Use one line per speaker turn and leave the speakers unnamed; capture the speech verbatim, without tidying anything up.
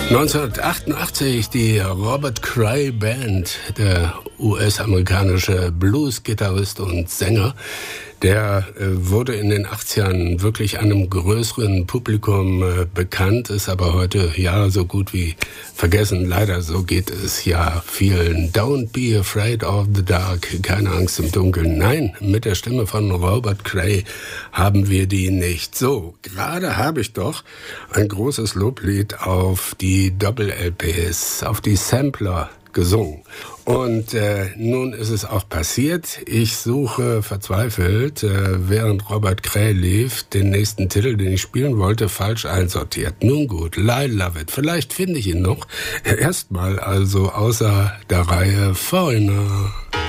neunzehnhundertachtundachtzig die Robert Cray Band, der U S-amerikanische Blues-Gitarrist und Sänger. Der äh, wurde in den achtzigern wirklich einem größeren Publikum äh, bekannt, ist aber heute ja so gut wie vergessen. Leider, so geht es ja vielen. Don't be afraid of the dark, keine Angst im Dunkeln. Nein, mit der Stimme von Robert Cray haben wir die nicht. So, gerade habe ich doch ein großes Loblied auf die Doppel-L Ps, auf die Sampler gesungen. Und äh, nun ist es auch passiert. Ich suche verzweifelt, äh, während Robert Cray lief, den nächsten Titel, den ich spielen wollte, falsch einsortiert. Nun gut, I Love It. Vielleicht finde ich ihn noch. Erstmal also außer der Reihe Foreigner.